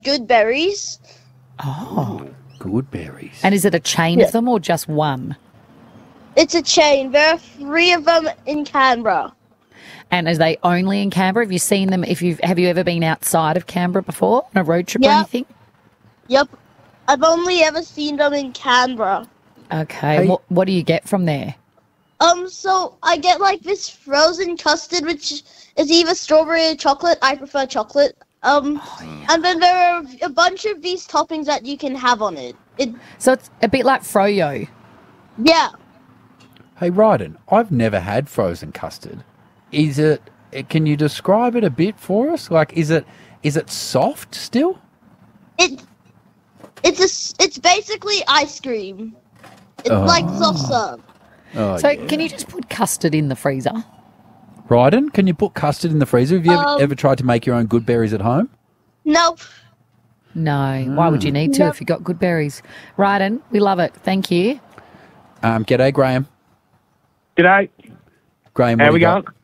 good berries. Oh. Good berries. And is it a chain of them or just one? It's a chain. There are 3 of them in Canberra. And are they only in Canberra? Have you seen them? Have you ever been outside of Canberra before on a road trip or anything? Yep. I've only ever seen them in Canberra. Okay. Hey. What do you get from there? So I get like this frozen custard, which is either strawberry or chocolate. I prefer chocolate. And then there are a bunch of these toppings that you can have on it. So it's a bit like froyo. Yeah. Hey, Ryden, I've never had frozen custard. Can you describe it a bit for us? Like, is it soft still? It's basically ice cream. It's like soft serve. Oh, So yeah. can you just put custard in the freezer? Ryden, can you put custard in the freezer? Have you ever tried to make your own good berries at home? Nope. No. Why would you need to if you've got good berries? Ryden, we love it. Thank you. G'day, Graham. G'day. Graham, How what we do you got? going?